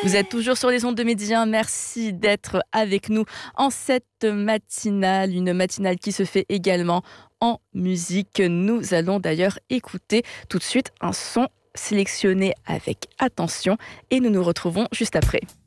Vous êtes toujours sur les ondes de Midi 1. Merci d'être avec nous en cette matinale, une matinale qui se fait également en musique. Nous allons d'ailleurs écouter tout de suite un son sélectionné avec attention et nous nous retrouvons juste après.